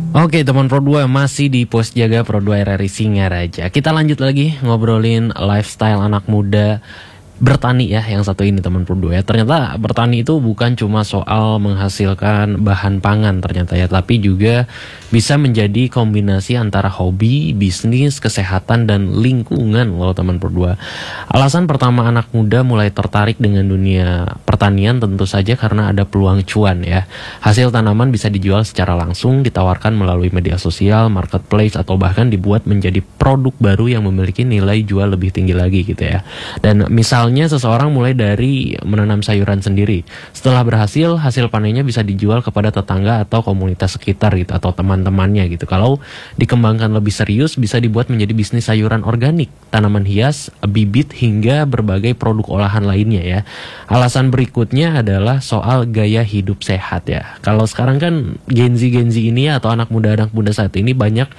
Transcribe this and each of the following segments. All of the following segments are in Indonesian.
Oke teman Pro 2 masih di Pos Jaga Pro 2 RRI Singaraja. Kita lanjut lagi ngobrolin lifestyle anak muda bertani ya, yang satu ini teman Pro 2 ya. Ternyata bertani itu bukan cuma soal menghasilkan bahan pangan ternyata ya, tapi juga bisa menjadi kombinasi antara hobi, bisnis, kesehatan, dan lingkungan loh teman Pro 2. Alasan pertama anak muda mulai tertarik dengan dunia pertanian tentu saja karena ada peluang cuan ya. Hasil tanaman bisa dijual secara langsung, ditawarkan melalui media sosial, marketplace, atau bahkan dibuat menjadi produk baru yang memiliki nilai jual lebih tinggi lagi gitu ya. Dan misalnya seseorang mulai dari menanam sayuran sendiri. Setelah berhasil, hasil panennya bisa dijual kepada tetangga atau komunitas sekitar gitu, atau teman-temannya gitu. Kalau dikembangkan lebih serius, bisa dibuat menjadi bisnis sayuran organik, tanaman hias, bibit, hingga berbagai produk olahan lainnya ya. Alasan berikutnya adalah soal gaya hidup sehat ya. Kalau sekarang kan Gen Z ini atau anak muda saat ini banyak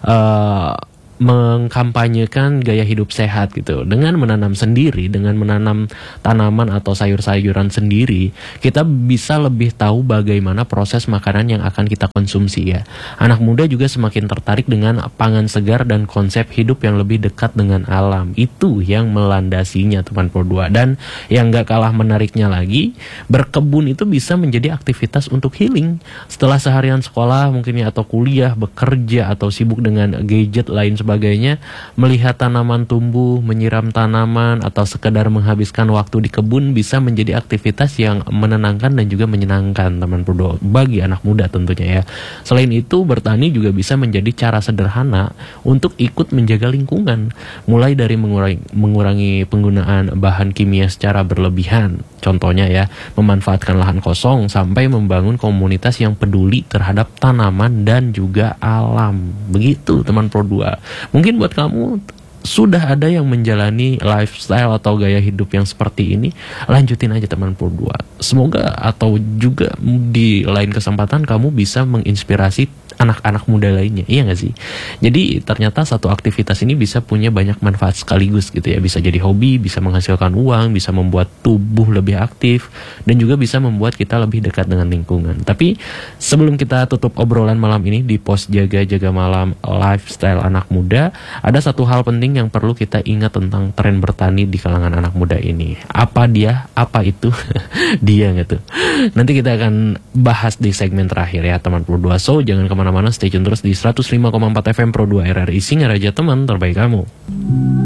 mengkampanyekan gaya hidup sehat gitu. Dengan menanam sendiri, dengan menanam tanaman atau sayur-sayuran sendiri, kita bisa lebih tahu bagaimana proses makanan yang akan kita konsumsi ya. Anak muda juga semakin tertarik dengan pangan segar dan konsep hidup yang lebih dekat dengan alam. Itu yang melandasinya teman Pro 2. Dan yang gak kalah menariknya lagi, berkebun itu bisa menjadi aktivitas untuk healing. Setelah seharian sekolah mungkin ya, atau kuliah, bekerja, atau sibuk dengan gadget lain sebagainya, melihat tanaman tumbuh, menyiram tanaman, atau sekedar menghabiskan waktu di kebun bisa menjadi aktivitas yang menenangkan dan juga menyenangkan teman Pro 2 bagi anak muda tentunya ya. Selain itu, bertani juga bisa menjadi cara sederhana untuk ikut menjaga lingkungan, mulai dari mengurangi penggunaan bahan kimia secara berlebihan, contohnya ya, memanfaatkan lahan kosong, sampai membangun komunitas yang peduli terhadap tanaman dan juga alam. Begitu teman Pro 2. Mungkin buat kamu sudah ada yang menjalani lifestyle atau gaya hidup yang seperti ini, lanjutin aja teman Pro 2. Semoga atau juga di lain kesempatan kamu bisa menginspirasi anak-anak muda lainnya, iya gak sih? Jadi ternyata satu aktivitas ini bisa punya banyak manfaat sekaligus gitu ya. Bisa jadi hobi, bisa menghasilkan uang, bisa membuat tubuh lebih aktif, dan juga bisa membuat kita lebih dekat dengan lingkungan. Tapi sebelum kita tutup obrolan malam ini di Pos Jaga Malam Lifestyle Anak Muda, ada satu hal penting yang perlu kita ingat tentang tren bertani di kalangan anak muda ini. Apa dia? Apa itu? Dia gitu. Nanti kita akan bahas di segmen terakhir ya teman Pro 2. So jangan kemana-mana, stay tune terus di 105,4 FM Pro 2 RRI Singaraja, teman terbaik kamu.